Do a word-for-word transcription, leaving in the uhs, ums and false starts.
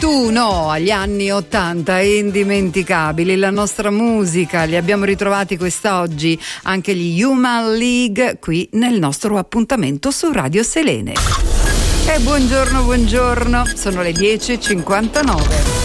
Tu no, agli anni ottanta indimenticabili, la nostra musica, li abbiamo ritrovati quest'oggi anche gli Human League qui nel nostro appuntamento su Radio Selene. E buongiorno, buongiorno, sono le dieci e cinquantanove.